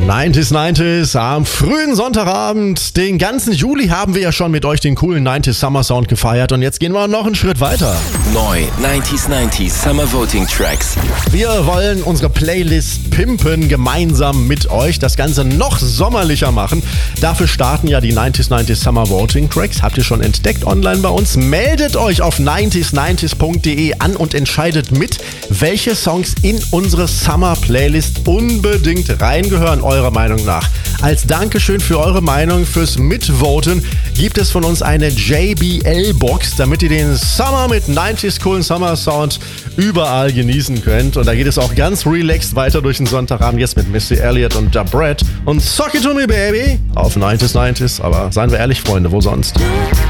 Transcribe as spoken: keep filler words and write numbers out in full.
neunziger neunziger am frühen Sonntagabend. Den ganzen Juli haben wir ja schon mit euch den coolen neunziger Summer Sound gefeiert und jetzt gehen wir noch einen Schritt weiter. Neu neunziger neunziger Summer Voting Tracks. Wir wollen unsere Playlist pimpen gemeinsam mit euch, das Ganze noch sommerlicher machen. Dafür starten ja die neunziger neunziger Summer Voting Tracks. Habt ihr schon entdeckt online bei uns? Meldet euch auf neunzig neunzig punkt de an und entscheidet mit, welche Songs in unsere Summer Playlist unbedingt reingehören, eurer Meinung nach. Als Dankeschön für eure Meinung, fürs Mitvoten, gibt es von uns eine J B L-Box, damit ihr den Summer mit neunziger coolen Summer Sound überall genießen könnt. Und da geht es auch ganz relaxed weiter durch den Sonntagabend, jetzt mit Missy Elliott und Da Brat und Sock It To Me Baby auf neunzig neunzig. Aber seien wir ehrlich, Freunde, wo sonst?